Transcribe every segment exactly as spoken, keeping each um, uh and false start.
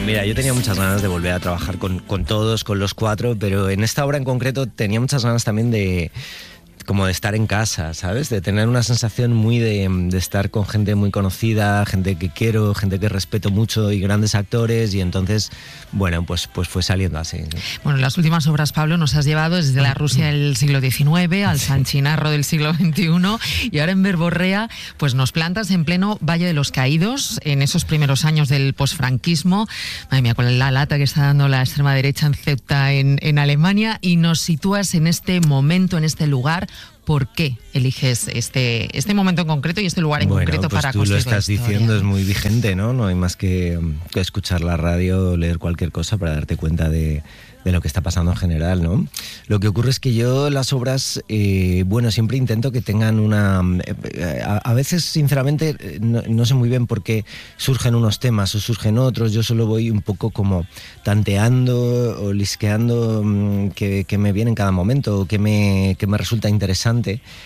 Mira, yo tenía muchas ganas de volver a trabajar con, con todos, con los cuatro, pero en esta obra en concreto tenía muchas ganas también de... como de estar en casa, ¿sabes? De tener una sensación muy de, de estar con gente muy conocida, gente que quiero, gente que respeto mucho y grandes actores, y entonces, bueno, pues, pues fue saliendo así. Bueno, las últimas obras, Pablo, nos has llevado desde la Rusia del siglo diecinueve al San Chinarro del siglo veintiuno, y ahora en Verborrea pues nos plantas en pleno Valle de los Caídos, en esos primeros años del posfranquismo. Madre mía, con la lata que está dando la extrema derecha en Ceuta, en, en Alemania, y nos sitúas en este momento, en este lugar. ¿Por qué eliges este, este momento en concreto y este lugar en bueno, concreto pues para tú construir lo estás la historia? diciendo, es muy vigente, ¿no? No hay más que, que escuchar la radio o leer cualquier cosa para darte cuenta de, de lo que está pasando en general, ¿no? Lo que ocurre es que yo las obras, eh, bueno, siempre intento que tengan una... Eh, a, a veces, sinceramente, no, no sé muy bien por qué surgen unos temas o surgen otros. Yo solo voy un poco como tanteando o lisqueando mmm, que, que me viene en cada momento o que me, que me resulta interesante.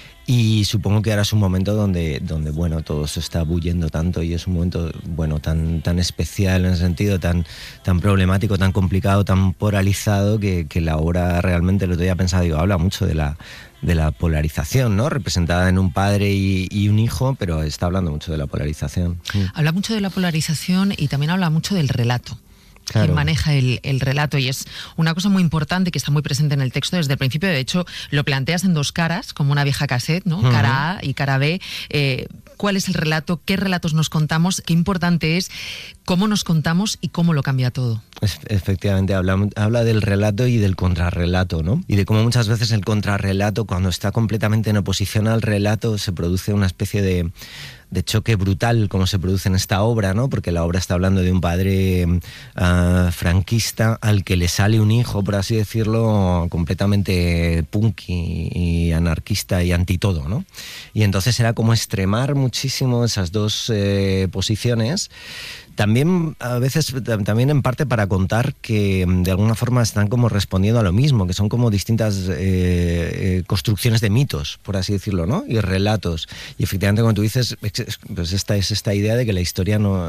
Y supongo que ahora es un momento donde, donde bueno, todo se está bullendo tanto, y es un momento, bueno, tan, tan especial en el sentido, tan, tan problemático, tan complicado, tan polarizado, que, que la obra realmente, lo que había pensado, digo, habla mucho de la, de la polarización, ¿no? Representada en un padre y, y un hijo, pero está hablando mucho de la polarización. Habla mucho de la polarización y también habla mucho del relato. Claro. Quien maneja el, el relato, y es una cosa muy importante que está muy presente en el texto desde el principio. De hecho, lo planteas en dos caras, como una vieja cassette, ¿no? Uh-huh. Cara A y cara B. Eh, ¿Cuál es el relato? ¿Qué relatos nos contamos? Qué importante es cómo nos contamos y cómo lo cambia todo. Es, efectivamente, habla, habla del relato y del contrarrelato, ¿no? Y de cómo muchas veces el contrarrelato, cuando está completamente en oposición al relato, se produce una especie de... de choque brutal, como se produce en esta obra, ¿no? Porque la obra está hablando de un padre uh, franquista al que le sale un hijo, por así decirlo, completamente punk y, y anarquista y anti todo, ¿no? Y entonces era como extremar muchísimo esas dos eh, posiciones. También, a veces, también en parte para contar que de alguna forma están como respondiendo a lo mismo, que son como distintas eh, eh, construcciones de mitos, por así decirlo, ¿no? Y relatos. Y efectivamente, como tú dices, pues esta es esta idea de que la historia no,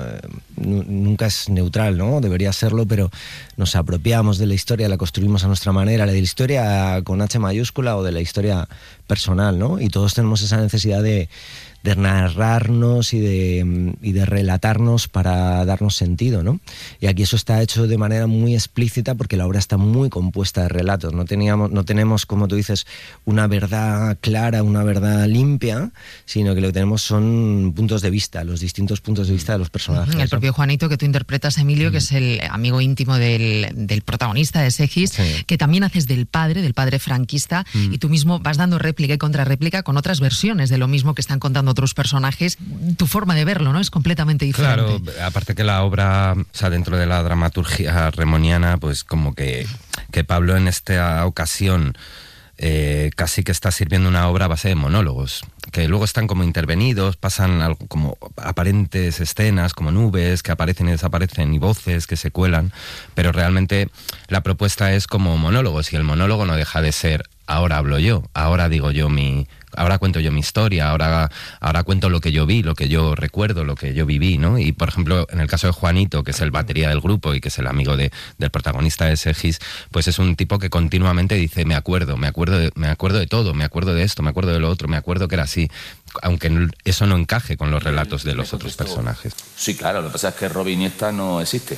nunca es neutral, ¿no? Debería serlo, pero nos apropiamos de la historia, la construimos a nuestra manera, la de la historia con H mayúscula o de la historia personal, ¿no? Y todos tenemos esa necesidad de de narrarnos y de, y de relatarnos para darnos sentido, ¿no? Y aquí eso está hecho de manera muy explícita porque la obra está muy compuesta de relatos. No teníamos, no tenemos, como tú dices, una verdad clara, una verdad limpia, sino que lo que tenemos son puntos de vista, los distintos puntos de vista de los personajes. El propio Juanito, que tú interpretas, Emilio, mm. que es el amigo íntimo del, del protagonista de Segis, sí. que también haces del padre, del padre franquista, mm. y tú mismo vas dando réplica y contrarréplica con otras versiones de lo mismo que están contando otros personajes. Tu forma de verlo, ¿no? Es completamente diferente. Claro, aparte que la obra, o sea, dentro de la dramaturgia remoniana, pues como que, que Pablo en esta ocasión eh, casi que está sirviendo una obra a base de monólogos, que luego están como intervenidos, pasan algo como aparentes escenas, como nubes que aparecen y desaparecen y voces que se cuelan, pero realmente la propuesta es como monólogos, y el monólogo no deja de ser ahora hablo yo, ahora digo yo mi... ahora cuento yo mi historia, ahora, ahora cuento lo que yo vi, lo que yo recuerdo, lo que yo viví, ¿no? Y, por ejemplo, en el caso de Juanito, que es el batería del grupo y que es el amigo de, del protagonista de Segis, pues es un tipo que continuamente dice, me acuerdo, me acuerdo de, me acuerdo de todo, me acuerdo de esto, me acuerdo de lo otro, me acuerdo que era así, aunque eso no encaje con los relatos de los otros personajes. Sí, claro, lo que pasa es que Robin Iniesta no existe.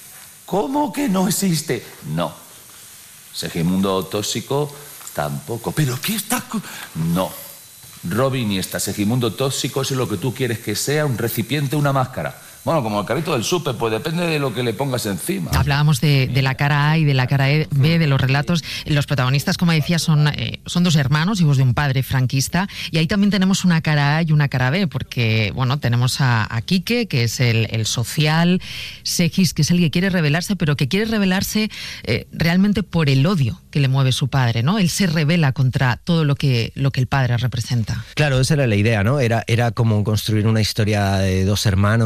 ¿Cómo que no existe? No. Segimundo Tóxico... tampoco. ¿Pero qué está...? No. Robin Iniesta, Segimundo Tóxico, es lo que tú quieres que sea, un recipiente, una máscara. Bueno, como el carrito del súper, pues depende de lo que le pongas encima. Hablábamos de, de la cara A y de la cara B de los relatos. Los protagonistas, como decía, son, eh, son dos hermanos, hijos de un padre franquista, y ahí también tenemos una cara A y una cara B, porque, bueno, tenemos a, a Quique, que es el, el social, Segis, que es el que quiere rebelarse, pero que quiere rebelarse eh, realmente por el odio que le mueve su padre, ¿no? Él se rebela contra todo lo que, lo que el padre representa. Claro, esa era la idea, ¿no? Era, era como construir una historia de dos hermanos que siempre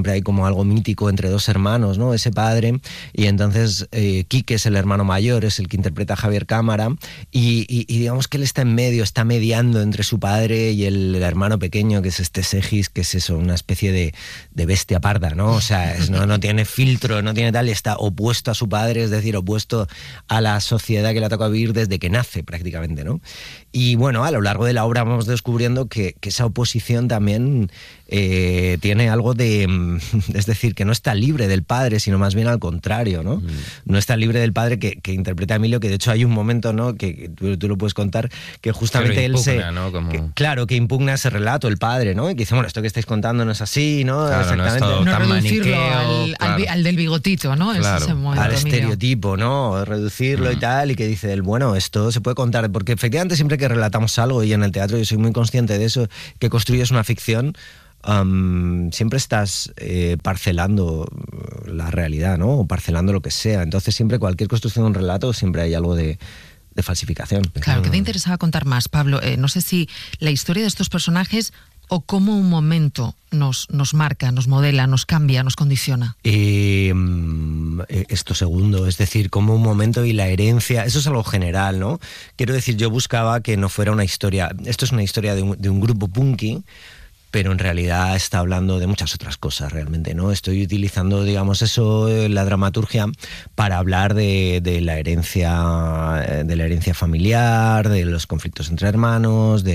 siempre hay como algo mítico entre dos hermanos, ¿no? Ese padre, y entonces eh, Quique es el hermano mayor, es el que interpreta a Javier Cámara, y, y, y digamos que él está en medio, está mediando entre su padre y el, el hermano pequeño, que es este Segis, que es eso, una especie de, de bestia parda, ¿no? O sea, es, no, no tiene filtro, no tiene tal, y está opuesto a su padre, es decir, opuesto a la sociedad que le ha tocado vivir desde que nace prácticamente, ¿no? Y bueno, a lo largo de la obra vamos descubriendo que, que esa oposición también eh, tiene algo de... Es decir, que no está libre del padre, sino más bien al contrario, ¿no? Mm. No está libre del padre que, que interpreta a Emilio, que de hecho hay un momento, ¿no? Que, que tú, tú lo puedes contar, que justamente impugna, él se... ¿no? Como... Que, claro, que impugna ese relato, el padre, ¿no? Y que dice, bueno, esto que estáis contando no es así, ¿no? Claro, exactamente. No, es no tan reducirlo maniqueo, al, claro. al, al del bigotito, ¿no? Claro. Ese momento, al Emilio. estereotipo, ¿no? Reducirlo mm. y tal, y que dice él, bueno, esto se puede contar, porque efectivamente siempre que relatamos algo, y en el teatro yo soy muy consciente de eso, que construyes una ficción, um, siempre estás eh, parcelando la realidad, ¿no? O parcelando lo que sea. Entonces siempre cualquier construcción de un relato siempre hay algo de, de falsificación. Claro, ¿qué te interesaba contar más, Pablo? Eh, no sé si la historia de estos personajes o cómo un momento nos, nos marca, nos modela, nos cambia, nos condiciona. Eh, esto segundo, es decir, como un momento y la herencia, eso es algo general, ¿no? Quiero decir, yo buscaba que no fuera una historia, esto es una historia de un, de un grupo punky, pero en realidad está hablando de muchas otras cosas realmente, ¿no? Estoy utilizando, digamos, eso, la dramaturgia, para hablar de, de la herencia, de la herencia familiar, de los conflictos entre hermanos, de